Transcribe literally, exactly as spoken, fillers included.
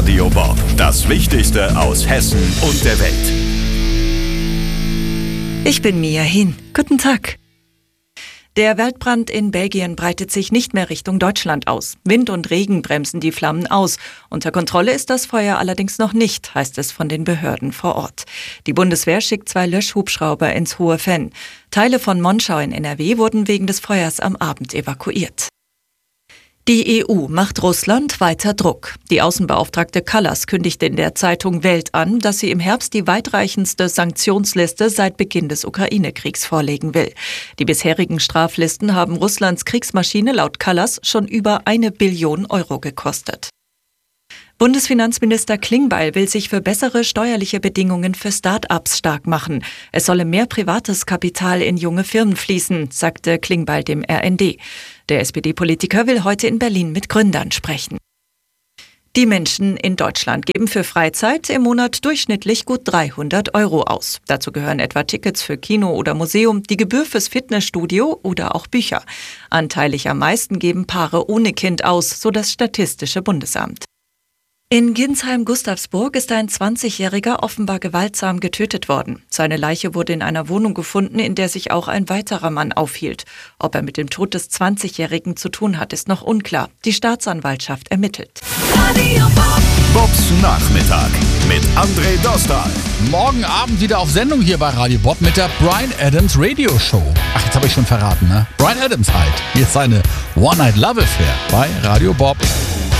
Radio Bob. Das Wichtigste aus Hessen und der Welt. Ich bin Mia Hin. Guten Tag. Der Waldbrand in Belgien breitet sich nicht mehr Richtung Deutschland aus. Wind und Regen bremsen die Flammen aus. Unter Kontrolle ist das Feuer allerdings noch nicht, heißt es von den Behörden vor Ort. Die Bundeswehr schickt zwei Löschhubschrauber ins Hohe Venn. Teile von Monschau in N R W wurden wegen des Feuers am Abend evakuiert. Die E U macht Russland weiter Druck. Die Außenbeauftragte Kallas kündigte in der Zeitung Welt an, dass sie im Herbst die weitreichendste Sanktionsliste seit Beginn des Ukraine-Kriegs vorlegen will. Die bisherigen Straflisten haben Russlands Kriegsmaschine laut Kallas schon über eine Billion Euro gekostet. Bundesfinanzminister Klingbeil will sich für bessere steuerliche Bedingungen für Start-ups stark machen. Es solle mehr privates Kapital in junge Firmen fließen, sagte Klingbeil dem R N D. Der S P D-Politiker will heute in Berlin mit Gründern sprechen. Die Menschen in Deutschland geben für Freizeit im Monat durchschnittlich gut dreihundert Euro aus. Dazu gehören etwa Tickets für Kino oder Museum, die Gebühr fürs Fitnessstudio oder auch Bücher. Anteilig am meisten geben Paare ohne Kind aus, so das Statistische Bundesamt. In Ginsheim-Gustavsburg ist ein zwanzigjähriger offenbar gewaltsam getötet worden. Seine Leiche wurde in einer Wohnung gefunden, in der sich auch ein weiterer Mann aufhielt. Ob er mit dem Tod des zwanzigjährigen zu tun hat, ist noch unklar. Die Staatsanwaltschaft ermittelt. Bobs Nachmittag mit André Dostal. Morgen Abend wieder auf Sendung hier bei Radio Bob mit der Bryan Adams Radio Show. Ach, jetzt habe ich schon verraten, ne? Bryan Adams halt. Hier ist seine One Night Love Affair bei Radio Bob.